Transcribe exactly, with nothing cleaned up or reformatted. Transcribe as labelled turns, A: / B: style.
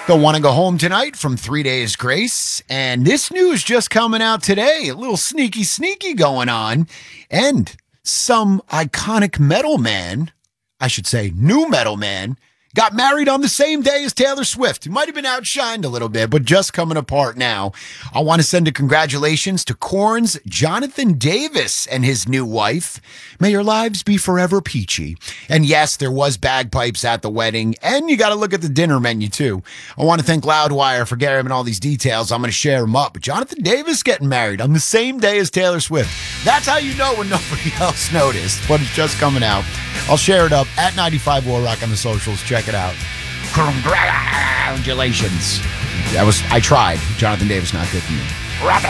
A: They'll want to go home tonight from Three Days Grace. And this news just coming out today. A little sneaky, sneaky going on. And some iconic metal man, I should say new metal man, got married on the same day as Taylor Swift. He might have been outshined a little bit, but just coming apart now. I want to send a congratulations to Korn's Jonathan Davis and his new wife. May your lives be forever peachy. And yes, there was bagpipes at the wedding, and you got to look at the dinner menu too. I want to thank Loudwire for giving all these details. I'm going to share them up. But Jonathan Davis getting married on the same day as Taylor Swift. That's how you know when nobody else noticed, but it's just coming out. I'll share it up at ninety-five War Rock on the socials. Check it out. Congratulations. That was, I tried. Jonathan Davis not good for me.